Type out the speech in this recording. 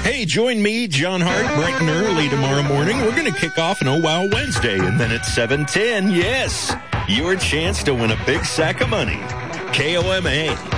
Hey, join me, John Hart, bright and early tomorrow morning. We're going to kick off an Oh Wow Wednesday, and then at 7:10, yes, your chance to win a big sack of money. KOMA.